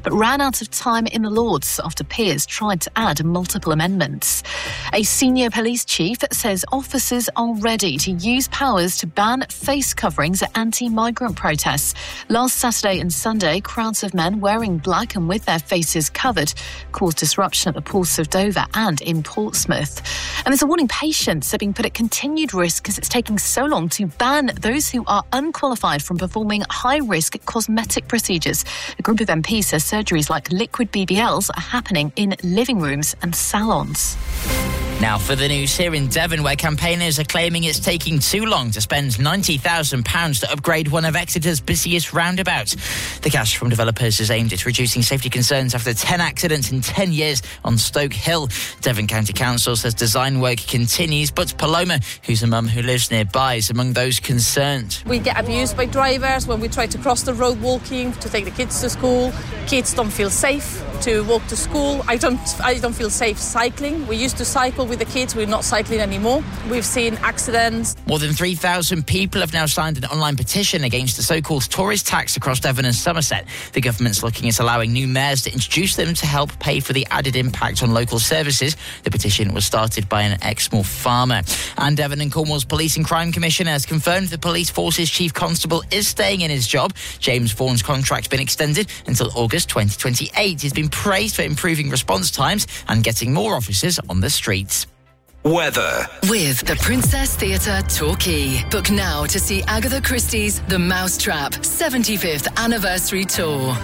but ran out of time in the Lords after peers tried to add multiple amendments. A senior police chief says officers are ready to use powers to ban face coverings at anti-migrant protests. Last Saturday and Sunday, crowds of men wearing black and with their faces covered caused disruption at the ports of Dover and in Portsmouth. And there's a warning patients are being put at continued risk because it's taking so long to ban those who are unqualified from performing high-risk cosmetic procedures. A group of MPs says surgeries like liquid BBLs are happening in living rooms and salons. Now for the news here in Devon, where campaigners are claiming it's taking too long to spend £90,000 to upgrade one of Exeter's busiest roundabouts. The cash from developers is aimed at reducing safety concerns after 10 accidents in 10 years on Stoke Hill. Devon County Council says design work continues, but Paloma, who's a mum who lives nearby, is among those concerned. We get abused by drivers when we try to cross the road walking to take the kids to school. Kids don't feel safe to walk to school. I don't feel safe cycling. We used to cycle with the kids. We're not cycling anymore. We've seen accidents. More than 3,000 people have now signed an online petition against the so-called tourist tax across Devon and Somerset. The government's looking at allowing new mayors to introduce them to help pay for the added impact on local services. The petition was started by an Exmoor farmer. And Devon and Cornwall's Police and Crime Commissioner has confirmed the Police Force's Chief Constable is staying in his job. James Vaughan's contract's been extended until August 2028. He's been praised for improving response times and getting more officers on the streets. Weather. With the Princess Theatre Torquay. Book now to see Agatha Christie's The Mousetrap 75th Anniversary Tour.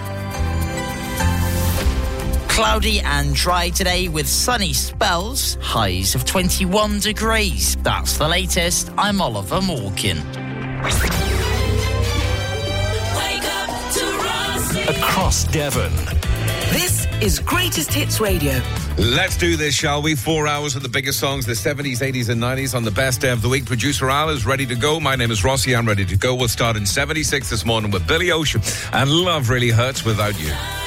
Cloudy and dry today with sunny spells, highs of 21 degrees. That's the latest. I'm Oliver Morgan. Across Devon. This is Greatest Hits Radio. Let's do this, shall we? 4 hours of the biggest songs, the 70s, 80s and 90s on the best day of the week. Producer Al is ready to go. My name is Rossi. I'm ready to go. We'll start in 76 this morning with Billy Ocean and Love Really Hurts Without You.